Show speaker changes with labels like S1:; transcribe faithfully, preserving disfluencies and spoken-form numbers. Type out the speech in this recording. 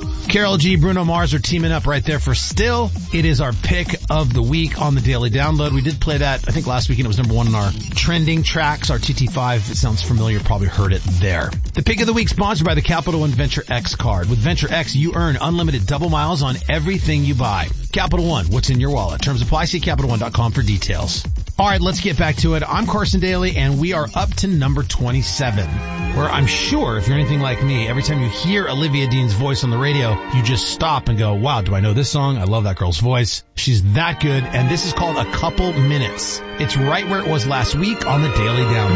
S1: Karol G, Bruno Mars are teaming up right there for Still. It is our pick of the week on the Daily Download. We did play that, I think last week, and it was number one on our trending tracks, our T T five. If it sounds familiar, probably heard it there. The pick of the week sponsored by the Capital One Venture X card. With Venture X, you earn unlimited double miles on everything you buy. Capital One, what's in your wallet? Terms apply. See Capital One dot com for details. All right, let's get back to it. I'm Carson Daly, and we are up to number twenty-seven, where I'm sure if you're anything like me, every time you hear Olivia Dean's voice on the radio, you just stop and go, wow, do I know this song? I love that girl's voice. She's that good, and this is called A Couple Minutes. It's right where it was last week on the Daily Download.